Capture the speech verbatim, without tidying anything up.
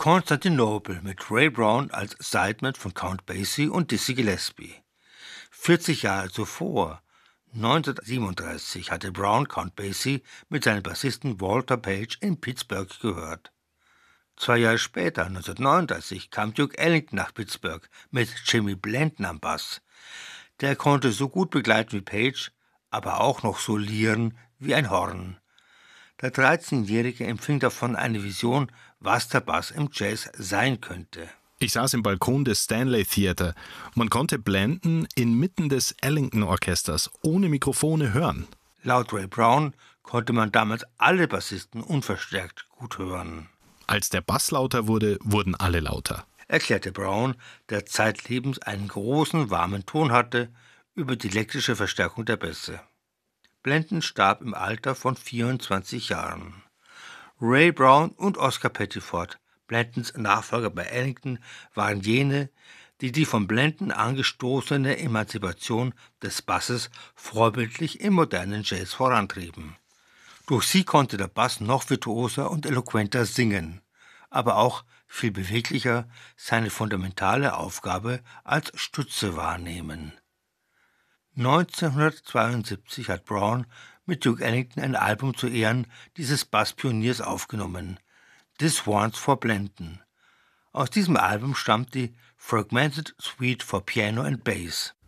Constantinople mit Ray Brown als Sideman von Count Basie und Dizzy Gillespie. vierzig Jahre zuvor, neunzehnhundertsiebenunddreißig, hatte Brown Count Basie mit seinem Bassisten Walter Page in Pittsburgh gehört. Zwei Jahre später, neunzehnhundertneununddreißig, kam Duke Ellington nach Pittsburgh mit Jimmy Blanton am Bass. Der konnte so gut begleiten wie Page, aber auch noch solieren wie ein Horn. Der dreizehnjährige empfing davon eine Vision, was der Bass im Jazz sein könnte. Ich saß im Balkon des Stanley Theatre. Man konnte Blanton inmitten des Ellington-Orchesters ohne Mikrofone hören. Laut Ray Brown konnte man damals alle Bassisten unverstärkt gut hören. Als der Bass lauter wurde, wurden alle lauter, erklärte Brown, der zeitlebens einen großen, warmen Ton hatte, über die elektrische Verstärkung der Bässe. Blanton starb im Alter von vierundzwanzig Jahren. Ray Brown und Oscar Pettiford, Blantons Nachfolger bei Ellington, waren jene, die die von Blanton angestoßene Emanzipation des Basses vorbildlich im modernen Jazz vorantrieben. Durch sie konnte der Bass noch virtuoser und eloquenter singen, aber auch viel beweglicher seine fundamentale Aufgabe als Stütze wahrnehmen. neunzehnhundertzweiundsiebzig hat Brown mit Duke Ellington ein Album zu Ehren dieses Basspioniers aufgenommen, This One's for Blanton. Aus diesem Album stammt die Fragmented Suite for Piano and Bass.